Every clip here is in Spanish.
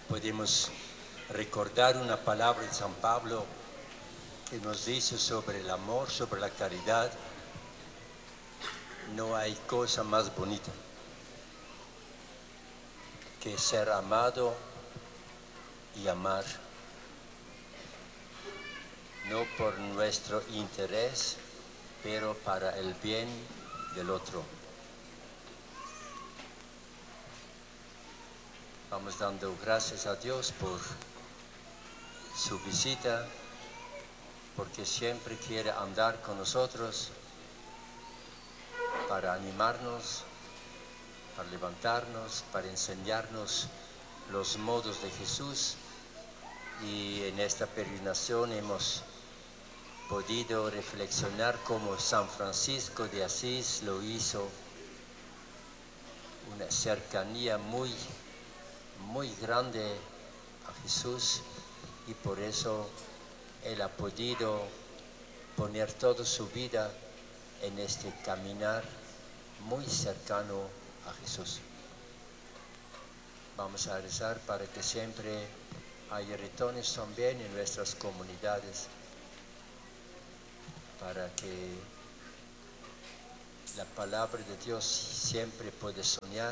podemos recordar una palabra de San Pablo que nos dice sobre el amor, sobre la caridad. No hay cosa más bonita que ser amado y amar, no por nuestro interés, pero para el bien del otro. Vamos dando gracias a Dios por su visita, porque siempre quiere andar con nosotros para animarnos, para levantarnos, para enseñarnos los modos de Jesús. Y en esta peregrinación hemos podido reflexionar cómo San Francisco de Asís lo hizo, una cercanía muy grande a Jesús, y por eso él ha podido poner toda su vida en este caminar muy cercano a Jesús. Vamos a rezar para que siempre haya retornos también en nuestras comunidades, para que la palabra de Dios siempre pueda soñar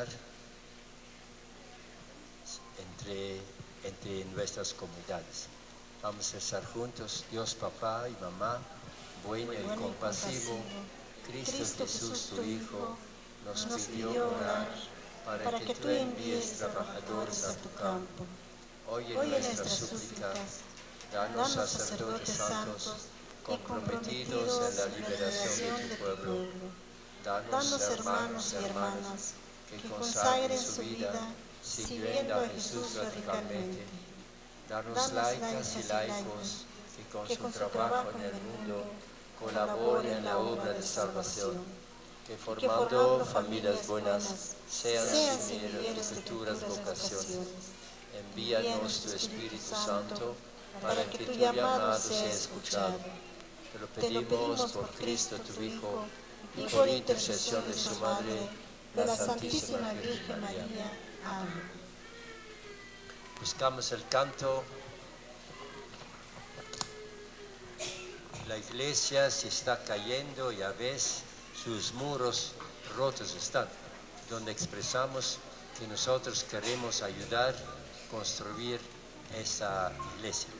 entre nuestras comunidades. Vamos a rezar juntos. Dios Papá y Mamá, bueno y compasivo, Cristo Jesús tu Hijo, nos pidió orar para que tú envíes trabajadores a tu campo. Oye nuestras súplicas, danos sacerdotes santos, comprometidos en la liberación de tu pueblo. Danos hermanos y hermanas que consagren su vida siguiendo a Jesús radicalmente. Danos laicas y laicos que con su trabajo en el mundo colaboren en la obra de salvación, que formando familias buenas sean semilleros de futuras vocaciones. Envíanos tu Espíritu Santo para que tu llamado sea escuchado. Te lo pedimos por Cristo tu Hijo y por intercesión de su Madre, la Santísima Virgen María. Amén. Buscamos el canto. La iglesia se está cayendo, ya ves, sus muros rotos están, donde expresamos que nosotros queremos ayudar a construir esa iglesia.